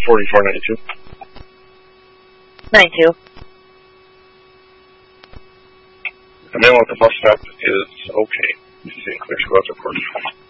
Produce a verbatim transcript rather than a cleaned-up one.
forty-four ninety-two. ninety-two. The mail at the bus stop is okay. Saint Clair Scouts, of course.